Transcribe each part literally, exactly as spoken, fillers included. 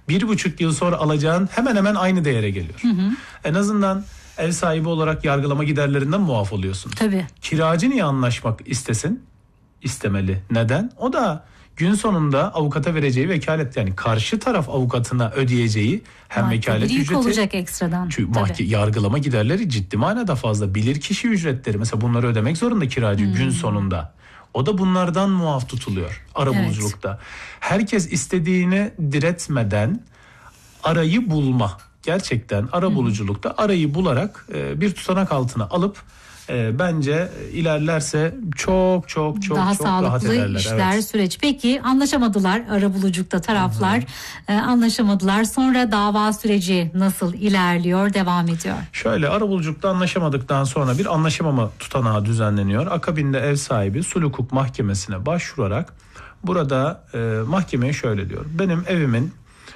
bir buçuk yıl sonra alacağın hemen hemen aynı değere geliyor. Hı hı. En azından ev sahibi olarak yargılama giderlerinden muaf oluyorsun. Tabii. Kiracı niye anlaşmak istesin? İstemeli. Neden? O da gün sonunda avukata vereceği vekalet, yani karşı taraf avukatına ödeyeceği hem Maddi vekalet bir yük ücreti olacak ekstradan. Çünkü Tabii. mahke- yargılama giderleri ciddi manada fazla. Bilirkişi ücretleri mesela, bunları ödemek zorunda kiracı hmm. gün sonunda. O da bunlardan muaf tutuluyor arabuluculukta. Evet. Herkes istediğini diretmeden arayı bulma. Gerçekten arabuluculukta arayı bularak e, bir tutanak altına alıp e, bence ilerlerse çok çok çok daha çok rahat ederler. Daha sağlıklı işler, evet. süreç. Peki anlaşamadılar arabuluculukta taraflar. E, anlaşamadılar. Sonra dava süreci nasıl ilerliyor, devam ediyor? Şöyle, arabuluculukta anlaşamadıktan sonra bir anlaşamama tutanağı düzenleniyor. Akabinde ev sahibi sulh hukuk mahkemesine başvurarak burada e, mahkemeye şöyle diyor. Benim evimin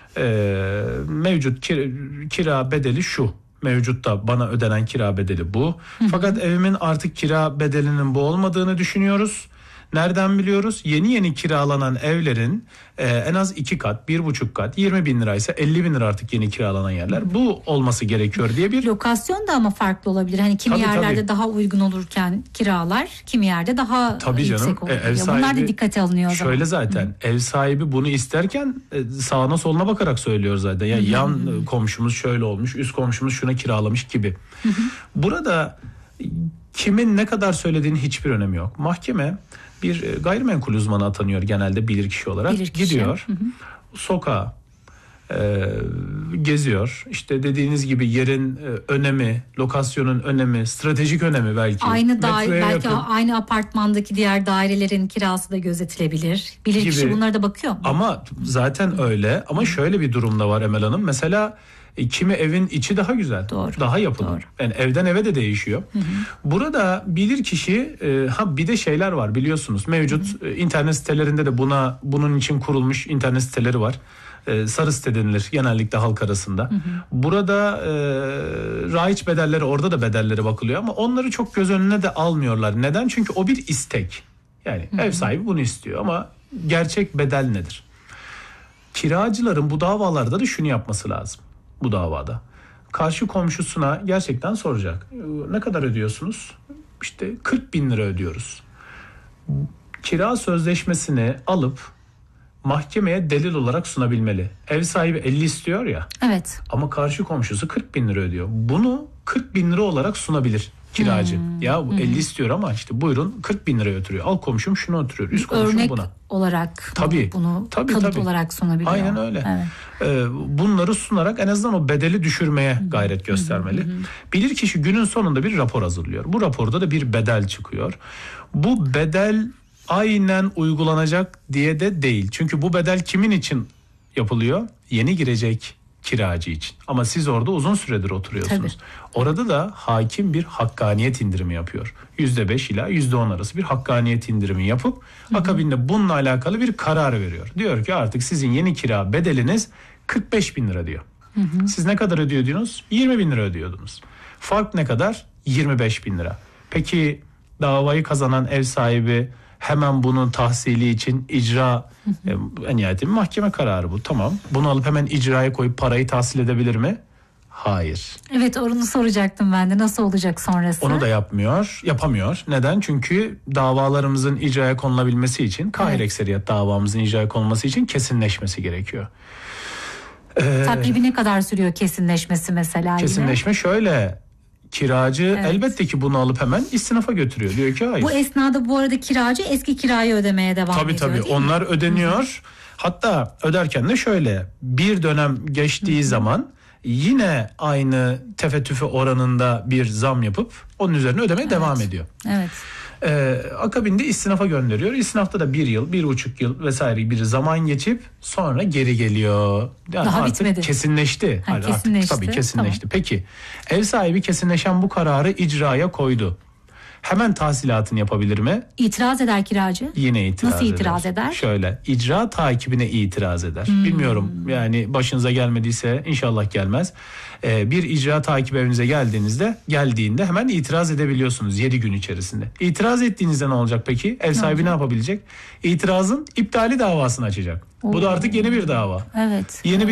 e, mevcut kira, kira bedeli şu. Mevcutta bana ödenen kira bedeli bu. Hı hı. Fakat evimin artık kira bedelinin bu olmadığını düşünüyoruz. Nereden biliyoruz? Yeni yeni kiralanan evlerin e, en az iki kat, bir buçuk kat, yirmi bin liraysa elli bin lira artık yeni kiralanan yerler. Bu olması gerekiyor diye bir... Lokasyon da ama farklı olabilir. Hani kimi tabii, yerlerde tabii. daha uygun olurken kiralar, kimi yerde daha tabii yüksek canım. olabilir. E, Bunlar da dikkate alınıyor o zaman. Şöyle zaten Hı. ev sahibi bunu isterken sağına soluna bakarak söylüyor zaten. Ya yani yan Hı. komşumuz şöyle olmuş, üst komşumuz şuna kiralamış gibi. Hı. Burada kimin ne kadar söylediğinin hiçbir önemi yok. Mahkeme bir gayrimenkul uzmanı atanıyor genelde bilirkişi olarak. Bilirkişi. Gidiyor, hı hı. sokağa e, geziyor. İşte dediğiniz gibi yerin e, önemi, lokasyonun önemi, stratejik önemi belki. Aynı daire, belki yakın. Aynı apartmandaki diğer dairelerin kirası da gözetilebilir. Bilirkişi gibi. Bunlara da bakıyor mu? Ama zaten hı. öyle. Ama hı. şöyle bir durumda var Emel Hanım. Mesela kimi evin içi daha güzel, Doğru. daha yapılı. Doğru. Yani evden eve de değişiyor. Hı hı. Burada bilirkişi e, ha bir de şeyler var biliyorsunuz. Mevcut hı hı. internet sitelerinde de buna bunun için kurulmuş internet siteleri var. E, sarı site denilir genellikle halk arasında. Hı hı. Burada e, raiç bedelleri, orada da bedelleri bakılıyor ama onları çok göz önüne de almıyorlar. Neden? Çünkü o bir istek. Yani hı hı. ev sahibi bunu istiyor ama gerçek bedel nedir? Kiracıların bu davalarda da şunu yapması lazım. Bu davada karşı komşusuna gerçekten soracak. Ne kadar ödüyorsunuz? İşte kırk bin lira ödüyoruz. Kira sözleşmesini alıp mahkemeye delil olarak sunabilmeli. Ev sahibi elli istiyor ya. Evet. Ama karşı komşusu kırk bin lira ödüyor. Bunu kırk bin lira olarak sunabilir kiracı. Hmm. Ya bu hmm. elli istiyor ama işte buyurun kırk bin liraya oturuyor. Al komşum şunu oturuyor. Üst komşum Örnek buna. olarak tabii, bunu tabii, kanıt tabii. olarak sunabiliyor. Aynen öyle. Evet. Ee, bunları sunarak en azından o bedeli düşürmeye hmm. gayret göstermeli. Hmm. Bilirkişi günün sonunda bir rapor hazırlıyor. Bu raporda da bir bedel çıkıyor. Bu bedel aynen uygulanacak diye de değil. Çünkü bu bedel kimin için yapılıyor? Yeni girecek kiracı için. Ama siz orada uzun süredir oturuyorsunuz. Tabii. Orada da hakim bir hakkaniyet indirimi yapıyor. yüzde beş ila yüzde on arası bir hakkaniyet indirimi yapıp Hı-hı. akabinde bununla alakalı bir karar veriyor. Diyor ki artık sizin yeni kira bedeliniz kırk beş bin lira diyor. Hı-hı. Siz ne kadar ödüyordunuz? yirmi bin lira ödüyordunuz. Fark ne kadar? yirmi beş bin lira. Peki davayı kazanan ev sahibi hemen bunun tahsili için icra, e, en nihayetinde mahkeme kararı bu. Tamam. Bunu alıp hemen icraya koyup parayı tahsil edebilir mi? Hayır. Evet, onu soracaktım ben de. Nasıl olacak sonrası? Onu da yapmıyor, yapamıyor. Neden? Çünkü davalarımızın icraya konulabilmesi için, kahir evet. ekseriyet davamızın icraya konulması için kesinleşmesi gerekiyor. Ee, Takribi ne kadar sürüyor kesinleşmesi mesela? Kesinleşme yine? Şöyle... Kiracı evet. elbette ki bunu alıp hemen istinafa götürüyor. Diyor ki hayır. Bu esnada bu arada kiracı eski kirayı ödemeye devam tabii, ediyor. Tabii tabii onlar ödeniyor. Hı-hı. Hatta öderken de şöyle bir dönem geçtiği Hı-hı. zaman yine aynı tefe tüfe oranında bir zam yapıp onun üzerine ödemeye evet. devam ediyor. Evet. Ee, akabinde istinafa gönderiyor. İstinafta da bir yıl, bir buçuk yıl vesaire bir zaman geçip sonra geri geliyor. Yani Daha artık bitmedi. Kesinleşti. Ha, kesinleşti. Artık, tabii kesinleşti. Tamam. Peki ev sahibi kesinleşen bu kararı icraya koydu. Hemen tahsilatını yapabilir mi? İtiraz eder kiracı. Yine itiraz Nasıl eder. itiraz eder? Şöyle, icra takibine itiraz eder. Hmm. Bilmiyorum yani başınıza gelmediyse inşallah gelmez. Ee, bir icra takibi evinize geldiğinizde geldiğinde hemen itiraz edebiliyorsunuz yedi gün içerisinde. İtiraz ettiğinizde ne olacak peki? Ev sahibi ne, ne yapabilecek? İtirazın iptali davasını açacak. Oo. Bu da artık yeni bir dava. Evet. Yeni bir